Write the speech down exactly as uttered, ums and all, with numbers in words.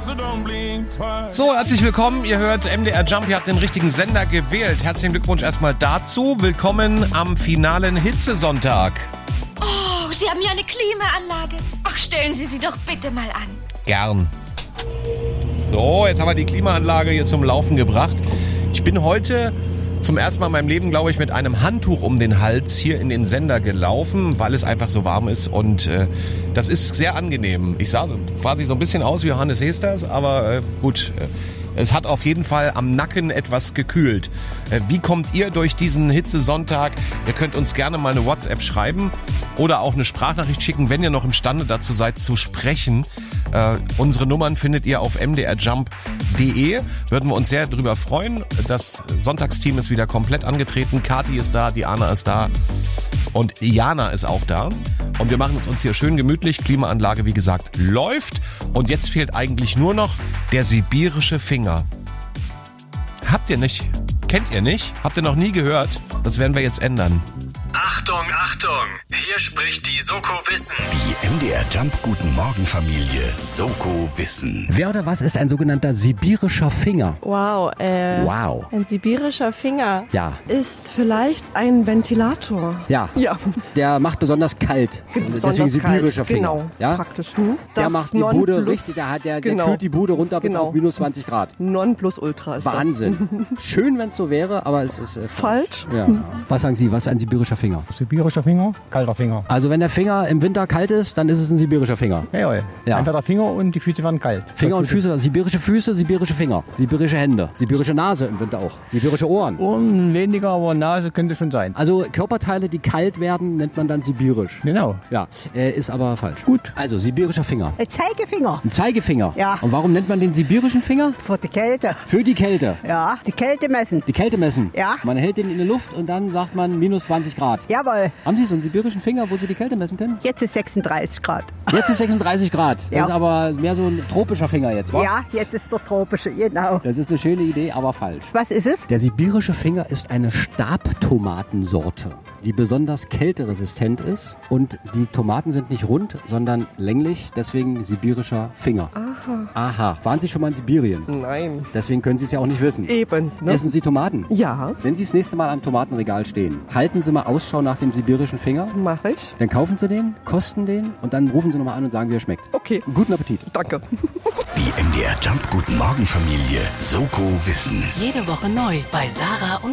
So, herzlich willkommen. Ihr hört M D R Jump, ihr habt den richtigen Sender gewählt. Herzlichen Glückwunsch erstmal dazu. Willkommen am finalen Hitzesonntag. Oh, Sie haben ja eine Klimaanlage. Ach, stellen Sie sie doch bitte mal an. Gern. So, jetzt haben wir die Klimaanlage hier zum Laufen gebracht. Ich bin heute zum ersten Mal in meinem Leben, glaube ich, mit einem Handtuch um den Hals hier in den Sender gelaufen, weil es einfach so warm ist und äh, das ist sehr angenehm. Ich sah so, quasi so ein bisschen aus wie Johannes Hesters, aber äh, gut, äh, es hat auf jeden Fall am Nacken etwas gekühlt. Äh, wie kommt ihr durch diesen Hitzesonntag? Ihr könnt uns gerne mal eine WhatsApp schreiben oder auch eine Sprachnachricht schicken, wenn ihr noch imstande dazu seid zu sprechen. Äh, unsere Nummern findet ihr auf m d r jump punkt d e. Würden wir uns sehr darüber freuen. Das Sonntagsteam ist wieder komplett angetreten. Kathi ist da, Diana ist da und Jana ist auch da. Und wir machen es uns hier schön gemütlich. Klimaanlage, wie gesagt, läuft. Und jetzt fehlt eigentlich nur noch der sibirische Finger. Habt ihr nicht? Kennt ihr nicht? Habt ihr noch nie gehört? Das werden wir jetzt ändern. Achtung, Achtung! Hier spricht die Soko Wissen. Die M D R Jump Guten Morgen Familie Soko Wissen. Wer oder was ist ein sogenannter sibirischer Finger? Wow, äh, Wow. ein sibirischer Finger Ja. Ist vielleicht ein Ventilator. Ja. Ja, Der macht besonders kalt. besonders Deswegen sibirischer kalt. Finger. Genau, Ja? praktisch. Hm? Der Das macht die Bude Nonplus- richtig, der, hat, der, der genau. kühlt die Bude runter bis Genau. auf minus zwanzig Grad. Nonplusultra ist Wahnsinn. Schön, wenn es so wäre, aber es ist... Äh, das. Falsch. Ja. Was sagen Sie, was ist ein sibirischer Finger? Sibirischer Finger, kalter Finger. Also wenn der Finger im Winter kalt ist, dann ist es ein sibirischer Finger. Jawohl. Ja. Einfach der Finger und die Füße werden kalt. Finger und Füße, sibirische Füße, sibirische Finger, sibirische Hände, sibirische Nase im Winter auch, sibirische Ohren. Ohren weniger, aber Nase könnte schon sein. Also Körperteile, die kalt werden, nennt man dann sibirisch. Genau. Ja, äh, ist aber falsch. Gut. Also sibirischer Finger. Ein Zeigefinger Ein Zeigefinger. Ja. Und warum nennt man den sibirischen Finger? für die Kälte. Für die Kälte. Ja, die Kälte messen. Die Kälte messen. Ja. Man hält den in die Luft und dann sagt man minus zwanzig Grad. Jawohl, Haben Sie so einen sibirischen Finger, wo Sie die Kälte messen können? jetzt ist sechsunddreißig Grad. Jetzt ist sechsunddreißig Grad. Das Ja. ist aber mehr so ein tropischer Finger jetzt, wa? Ja, jetzt ist der tropische, genau. Das ist eine schöne Idee, aber falsch. Was ist es? Der sibirische Finger ist eine Stabtomatensorte, die besonders kälteresistent ist. Und die Tomaten sind nicht rund, sondern länglich, deswegen sibirischer Finger. Aha. Aha. Waren Sie schon mal in Sibirien? Nein. Deswegen können Sie es ja auch nicht wissen. Eben. Ne? Essen Sie Tomaten? Ja, Wenn Sie das nächste Mal am Tomatenregal stehen, halten Sie mal Ausschau nach dem sibirischen Finger. mache ich. Dann kaufen Sie den, kosten den und dann rufen Sie nochmal an und sagen, wie er schmeckt. Okay, Guten Appetit. danke. Die M D R Jump Guten Morgen Familie Soko Wissen. Jede Woche neu bei Sarah und